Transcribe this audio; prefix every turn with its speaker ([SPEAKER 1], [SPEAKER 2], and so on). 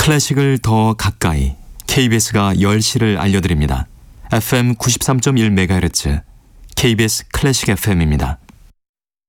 [SPEAKER 1] 클래식을 더 가까이 KBS가 10시를 알려드립니다. FM 93.1MHz KBS 클래식 FM입니다.